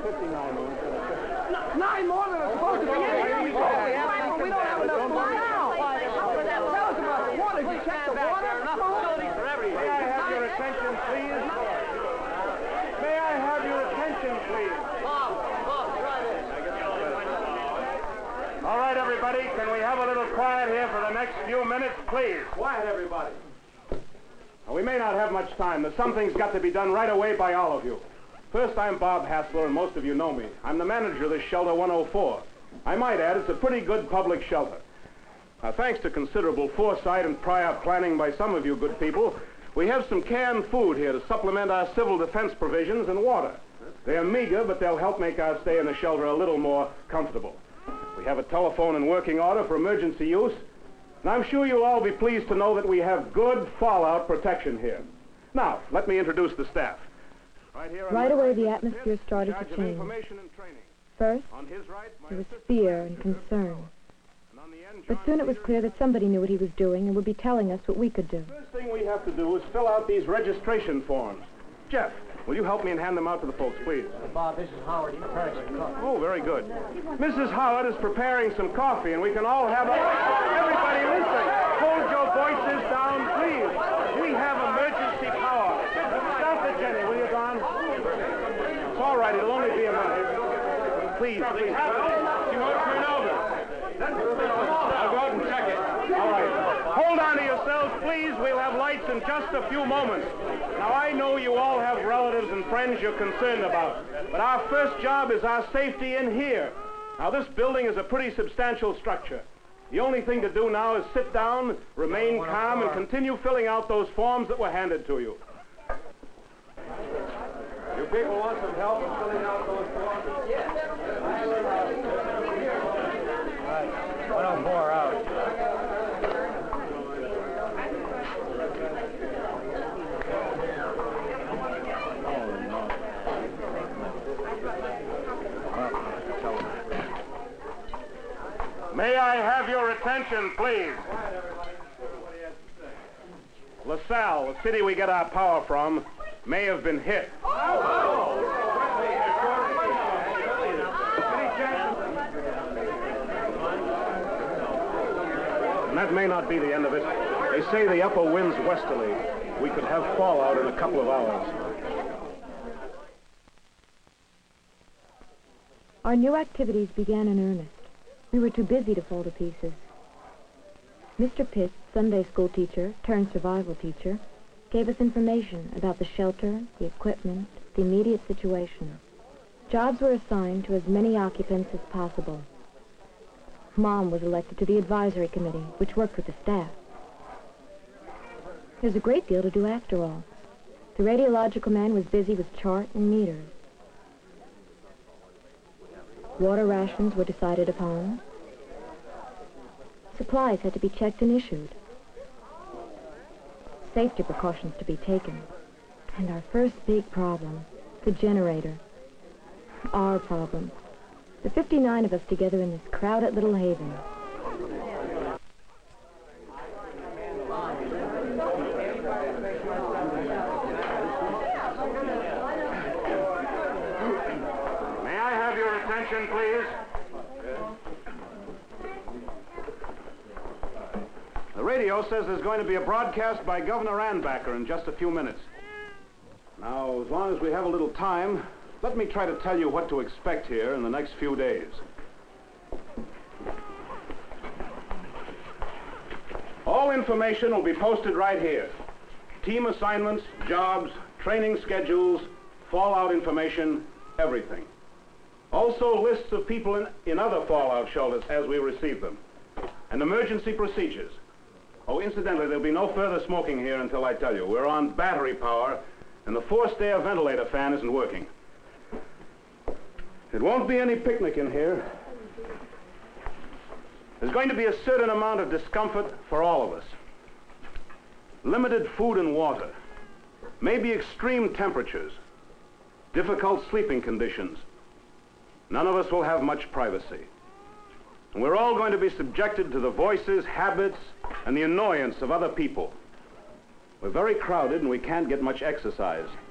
59 more instead of 50. 9 more than it's supposed to be in here? We don't have enough food now. Tell us about the water. Did you check the water? May I have your attention, please? May I have your attention, please? All right, everybody, can we have a little quiet here for the next few minutes, please? Quiet, everybody. Now, we may not have much time. There's something's got to be done right away by all of you. First, I'm Bob Hassler, and most of you know me. I'm the manager of this shelter 104. I might add, it's a pretty good public shelter. Now, thanks to considerable foresight and prior planning by some of you good people, we have some canned food here to supplement our civil defense provisions and water. They're meager, but they'll help make our stay in the shelter a little more comfortable. We have a telephone in working order for emergency use, and I'm sure you'll all be pleased to know that we have good fallout protection here. Now, let me introduce the staff. Right away, the atmosphere started to change. First, there was fear and concern. But soon it was clear that somebody knew what he was doing and would be telling us what we could do. First thing we have to do is fill out these registration forms. Jeff, will you help me and hand them out to the folks, please? Bob, this is Howard. He's preparing some coffee. Oh, very good. Mrs. Howard is preparing some coffee, and we can all have a... Everybody listen. Hold your voices down, please. We have emergency power. Stop it, Jenny. Will you, Don? It's all right. It'll only be a minute. Please, please. She won't turn over. I'll go out and check it. All right. Hold on to yourselves, please. We'll have lights in just a few moments. Now, I know you all have relatives and friends you're concerned about, but our first job is our safety in here. Now, this building is a pretty substantial structure. The only thing to do now is sit down, remain calm, and continue filling out those forms that were handed to you. You people want some help in filling out those forms? Yes. Right. 104 out. May I have your attention, please? LaSalle, the city we get our power from, may have been hit. And that may not be the end of it. They say the upper wind's westerly. We could have fallout in a couple of hours. Our new activities began in earnest. We were too busy to fall to pieces. Mr. Pitts, Sunday school teacher turned survival teacher, gave us information about the shelter, the equipment, the immediate situation. Jobs were assigned to as many occupants as possible. Mom was elected to the advisory committee, which worked with the staff. There's a great deal to do after all. The radiological man was busy with chart and meters. Water rations were decided upon. Supplies had to be checked and issued. Safety precautions to be taken. And our first big problem, the generator. Our problem. The 59 of us together in this crowded little haven. May I have your attention, please? The radio says there's going to be a broadcast by Governor Anbacher in just a few minutes. Now, as long as we have a little time, let me try to tell you what to expect here in the next few days. All information will be posted right here. Team assignments, jobs, training schedules, fallout information, everything. Also lists of people in other fallout shelters as we receive them. And emergency procedures. Oh, incidentally, there'll be no further smoking here until I tell you. We're on battery power, and the forced air ventilator fan isn't working. It won't be any picnic in here. There's going to be a certain amount of discomfort for all of us. Limited food and water, maybe extreme temperatures, difficult sleeping conditions. None of us will have much privacy. And we're all going to be subjected to the voices, habits, and the annoyance of other people. We're very crowded and we can't get much exercise.